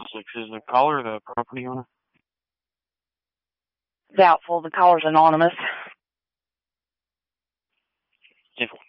6. Is the caller the property owner? Doubtful. The caller's anonymous. 10-4.